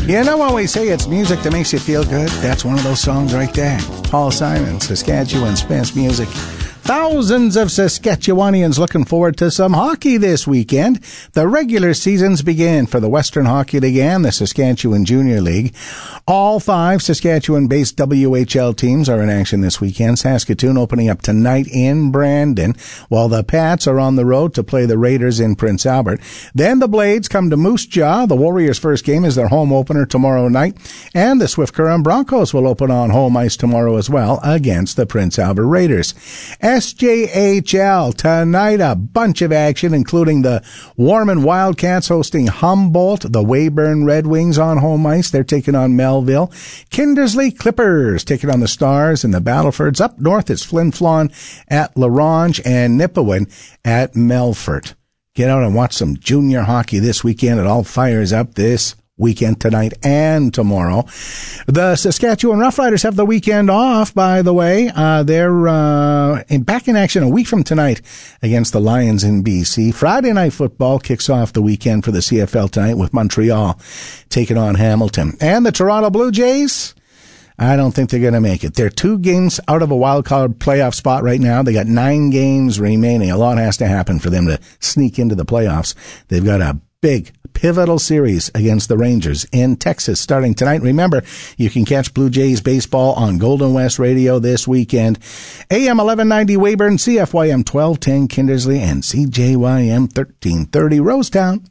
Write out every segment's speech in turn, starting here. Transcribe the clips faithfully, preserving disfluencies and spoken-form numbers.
You know when we say it's music that makes you feel good? That's one of those songs right there. Paul Simon, Saskatchewan's best music. Thousands of Saskatchewanians looking forward to some hockey this weekend. The regular seasons begin for the Western Hockey League and the Saskatchewan Junior League. All five Saskatchewan-based W H L teams are in action this weekend. Saskatoon opening up tonight in Brandon, while the Pats are on the road to play the Raiders in Prince Albert. Then the Blades come to Moose Jaw. The Warriors' first game is their home opener tomorrow night, and the Swift Current Broncos will open on home ice tomorrow as well against the Prince Albert Raiders. S J H L tonight, a bunch of action, including the Warman Wildcats hosting Humboldt, the Weyburn Red Wings on home ice. They're taking on Melville. Kindersley Clippers taking on the Stars, and the Battlefords. Up north, it's Flin Flon at LaRange and Nipawin at Melfort. Get out and watch some junior hockey this weekend. It all fires up this weekend, tonight and tomorrow. The Saskatchewan Roughriders have the weekend off, by the way. Uh, they're uh, in, back in action a week from tonight against the Lions in B C. Friday Night Football kicks off the weekend for the C F L tonight with Montreal taking on Hamilton. And the Toronto Blue Jays, I don't think they're going to make it. They're two games out of a wild card playoff spot right now. They got nine games remaining. A lot has to happen for them to sneak into the playoffs. They've got a big, pivotal series against the Rangers in Texas starting tonight. Remember, you can catch Blue Jays baseball on Golden West Radio this weekend. A M eleven ninety Weyburn, C F Y M twelve ten Kindersley, and C J Y M thirteen thirty Rosetown.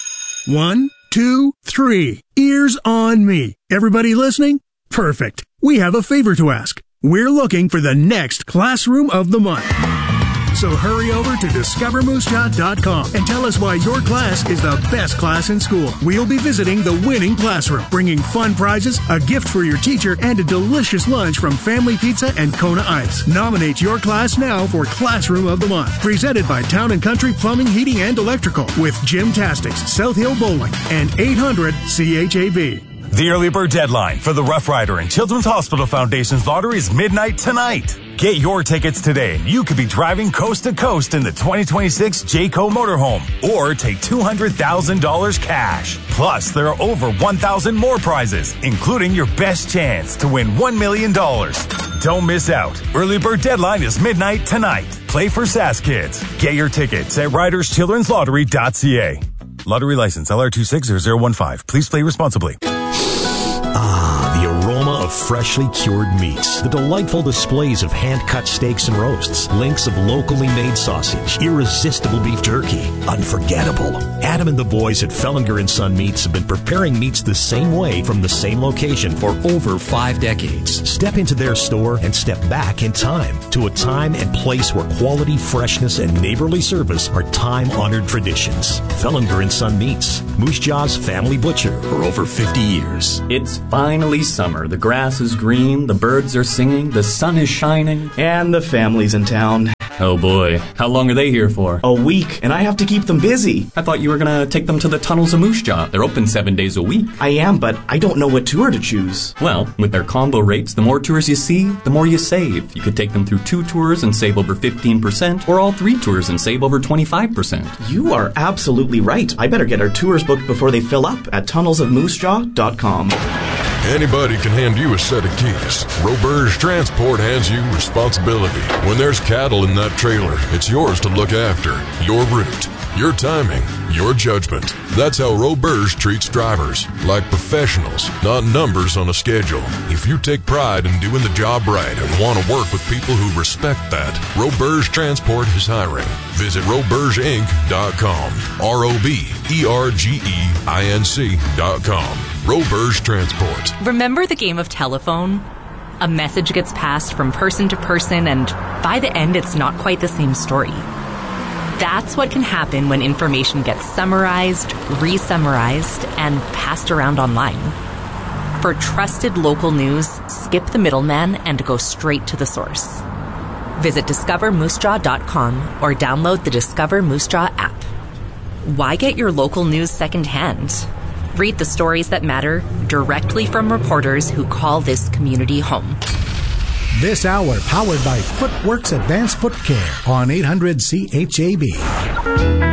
One, two, three. Ears on me. Everybody listening? Perfect. We have a favor to ask. We're looking for the next Classroom of the Month. So hurry over to discover moose jaw dot com and tell us why your class is the best class in school. We'll be visiting the winning classroom, bringing fun prizes, a gift for your teacher, and a delicious lunch from Family Pizza and Kona Ice. Nominate your class now for Classroom of the Month. Presented by Town and Country Plumbing, Heating, and Electrical with Gymtastics, South Hill Bowling, and eight hundred C H A B. The early bird deadline for the Rough Rider and Children's Hospital Foundation's lottery is midnight tonight. Get your tickets today and you could be driving coast to coast in the twenty twenty-six Jayco motorhome or take two hundred thousand dollars cash. Plus, there are over one thousand more prizes, including your best chance to win one million dollars. Don't miss out. Early bird deadline is midnight tonight. Play for Sask Kids. Get your tickets at riders children's lottery dot c a. Lottery license L R two six zero zero one five. Please play responsibly. Ah, the aroma of freshly cured meats, the delightful displays of hand-cut steaks and roasts, links of locally made sausage, irresistible beef jerky, unforgettable. Adam and the boys at Fellinger and Son Meats have been preparing meats the same way from the same location for over five decades. Step into their store and step back in time to a time and place where quality, freshness, and neighborly service are time-honored traditions. Fellinger and Son Meats, Moose Jaw's family butcher for over fifty years. It's finally summer. The grass is green, the birds are singing, the sun is shining, and the family's in town. Oh boy, how long are they here for? A week, and I have to keep them busy. I thought you were gonna take them to the tunnels of Moose Jaw. They're open seven days a week. I am, but I don't know what tour to choose. Well, with their combo rates, the more tours you see, the more you save. You could take them through two tours and save over fifteen percent, or all three tours and save over twenty-five percent. You are absolutely right. I better get our tours booked before they fill up at tunnels of moose jaw dot com. Anybody can hand you a set of keys. Roberge Transport hands you responsibility. When there's cattle in that trailer, it's yours to look after. Your route, your timing, your judgment. That's how Roberge treats drivers. Like professionals, not numbers on a schedule. If you take pride in doing the job right and want to work with people who respect that, Roberge Transport is hiring. Visit roberge inc dot com. R O B E R G E I N C dot com. Roberge Transport. Remember the game of telephone? A message gets passed from person to person, and by the end, it's not quite the same story. That's what can happen when information gets summarized, re-summarized, and passed around online. For trusted local news, skip the middleman and go straight to the source. Visit discover moose jaw dot com or download the Discover Moose Jaw app. Why get your local news secondhand? Read the stories that matter directly from reporters who call this community home. This hour powered by Footworks Advanced Foot Care on eight hundred C H A B.